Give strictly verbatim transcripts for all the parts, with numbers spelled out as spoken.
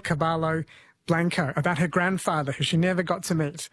Caballo Blanco about her grandfather, who she never got to meet.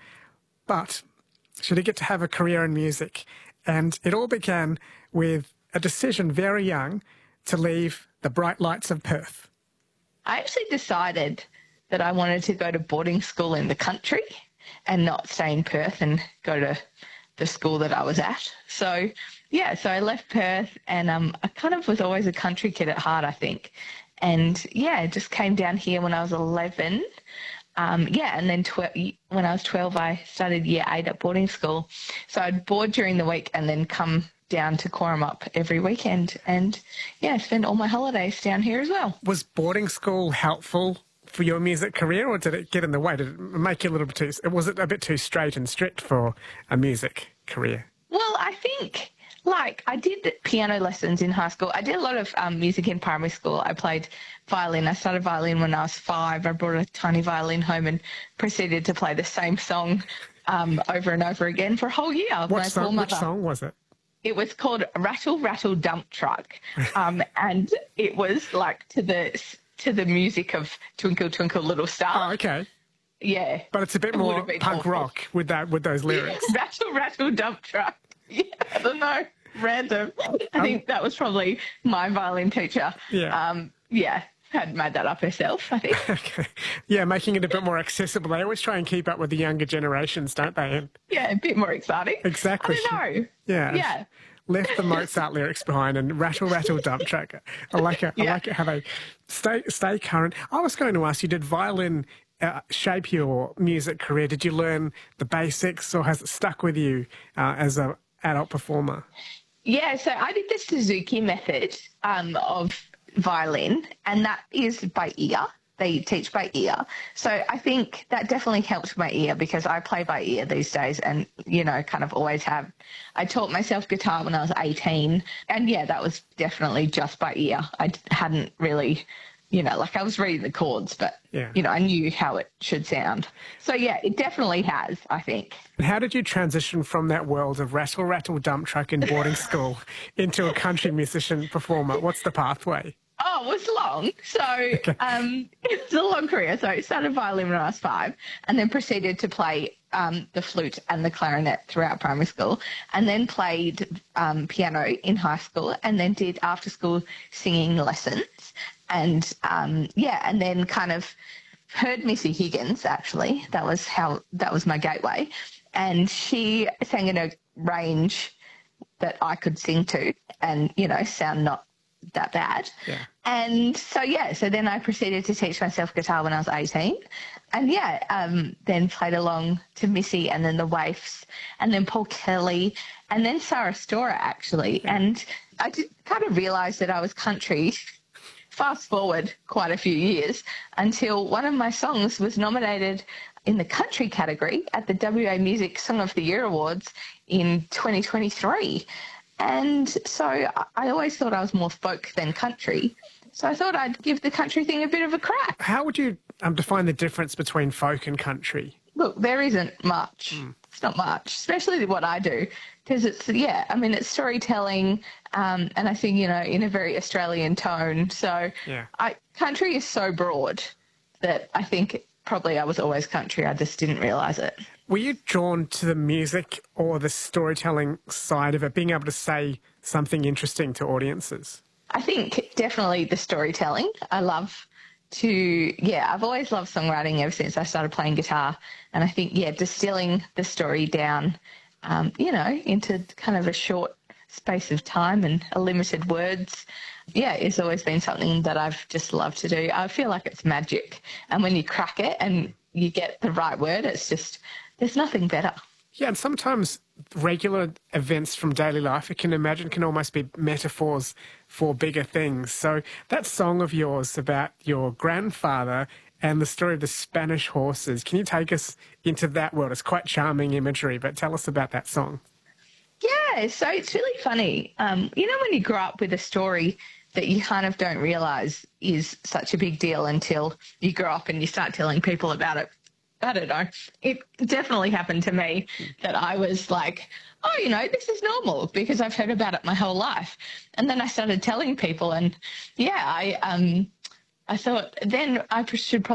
But she did get to have a career in music, and it all began with a decision very young to leave the bright lights of Perth. I actually decided that I wanted to go to boarding school in the country and not stay in Perth and go to the school that I was at. So, yeah, so I left Perth, and um, I kind of was always a country kid at heart, I think. And, yeah, just came down here when I was eleven. Um, yeah, and then tw- when I was twelve, I started year eight at boarding school. So I'd board during the week and then come down to Corrimup every weekend and, yeah, spend all my holidays down here as well. Was boarding school helpful for your music career, or did it get in the way? Did it make you a little bit too... Was it a bit too straight and strict for a music career? Well, I think... Like, I did piano lessons in high school. I did a lot of um, music in primary school. I played violin. I started violin when I was five. I brought a tiny violin home and proceeded to play the same song um, over and over again for a whole year. What song, which song was it? It was called Rattle, Rattle, Dump Truck. Um, and it was, like, to the to the music of Twinkle, Twinkle, Little Star. Oh, okay. Yeah. But it's a bit more punk awful. rock with that with those lyrics. Yeah, rattle, rattle, dump truck. Yeah, I don't know. Random. I think that was probably my violin teacher. Yeah. Um, yeah, had made that up herself, I think. Okay. Yeah, making it a bit more accessible. They always try and keep up with the younger generations, don't they? And yeah, a bit more exciting. exactly. I don't know. Yeah. Yeah. Left the Mozart lyrics behind and rattle, rattle, dump truck. I like it. I Yeah. like it how they stay stay current. I was going to ask you, did violin uh, shape your music career? Did you learn the basics, or has it stuck with you uh, as an adult performer? Yeah, so I did the Suzuki method um, of violin, and that is by ear. They teach by ear. So I think that definitely helped my ear, because I play by ear these days and, you know, kind of always have. I taught myself guitar when I was eighteen, and, yeah, that was definitely just by ear. I hadn't really, you know, like I was reading the chords, but, yeah. you know, I knew how it should sound. So, yeah, it definitely has, I think. And how did you transition from that world of rattle, rattle, dump truck in boarding school into a country musician performer? What's the pathway? Oh, it was long. So Okay. um, it was a long career. So I started violin when I was five, and then proceeded to play um, the flute and the clarinet throughout primary school, and then played um, piano in high school, and then did after-school singing lessons. And, um, yeah, and then kind of heard Missy Higgins, actually. That was how, that was my gateway. And she sang in a range that I could sing to and, you know, sound not that bad. Yeah. And so, yeah, so then I proceeded to teach myself guitar when I was eighteen. And, yeah, um, then played along to Missy and then the Waifs and then Paul Kelly and then Sarah Storer, actually. Yeah. And I did kind of realise that I was country. Fast forward quite a few years until one of my songs was nominated in the country category at the W A Music Song of the Year Awards in twenty twenty-three. And so I always thought I was more folk than country. So I thought I'd give the country thing a bit of a crack. How would you um, define the difference between folk and country? Look, there isn't much. Mm. It's not much, especially what I do, because it's, yeah, I mean, it's storytelling, um, and I think, you know, in a very Australian tone. So yeah. I, country is so broad that I think probably I was always country. I just didn't realise it. Were you drawn to the music or the storytelling side of it, being able to say something interesting to audiences? I think definitely the storytelling. I love to, yeah, I've always loved songwriting ever since I started playing guitar. And I think, yeah, distilling the story down, um, you know, into kind of a short space of time and a limited words, yeah, it's always been something that I've just loved to do. I feel like it's magic. And when you crack it and you get the right word, it's just, there's nothing better. Yeah, and sometimes regular events from daily life, you can imagine, can almost be metaphors for bigger things. So that song of yours about your grandfather and the story of the Spanish horses, can you take us into that world? It's quite charming imagery, but tell us about that song. Yeah, so it's really funny. Um, you know, when you grow up with a story that you kind of don't realise is such a big deal until you grow up and you start telling people about it. I don't know. It definitely happened to me that I was like, oh, you know, this is normal because I've heard about it my whole life. And then I started telling people and, yeah, I um, I thought then I should probably